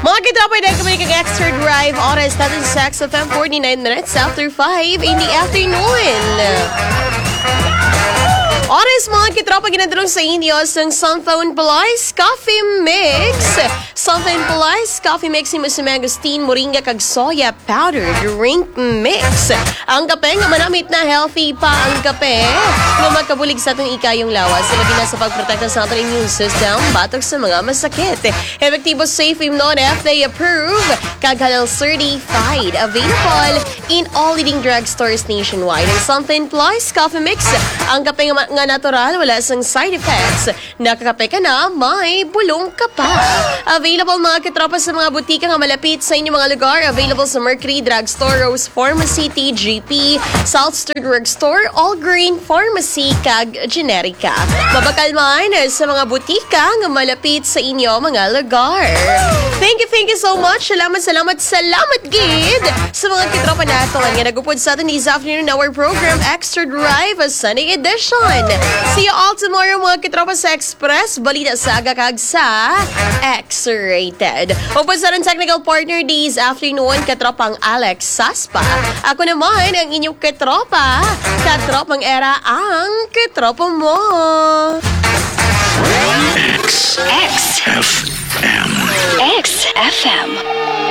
Mga kitropa na kami kag Extra Drive. Oras natin sa XFM 49 minutes after 5 in the afternoon. Oras mga kitropa, ginadulong sa inyo ng Sunphone Police Coffee Mix. Sunphone Police Coffee Mix ni Mr. Mangosteen, moringa kag soya powder drink mix. Ang kape nga manamit na healthy pa ang kape nga magkabulig sa atong ikayong lawas. Labi na sa pagprotekta sa atong immune system batok sa mga masakit. Epektibo, safe, non-FDA approved, kag halal certified. Available in all leading drugstores nationwide. Ang Sunphone Police Coffee Mix, ang kape nga natural, wala sang side effects. Nakakape ka na, may bulong ka pa. Available mga kitropa sa mga butika nga malapit sa inyong mga lugar. Available sa Mercury Drugstore, Rose Pharmacy, TGP, Southstar Drugstore, All Green Pharmacy, kag Generica. Mabakal man sa mga butika nga malapit sa inyong mga lugar. Thank you so much. Salamat gid sa mga kitropa nato nga nagupod sa atin this afternoon in our program Extra Drive Sunday Edition. See you all tomorrow mga kitropa sa Express Balita Saga kag sa X-Rated. Upos sa rin technical partner this afternoon, katropang Alex Saspa. Ako naman ang inyong katropa, katropang era ang katropa mo. XFM.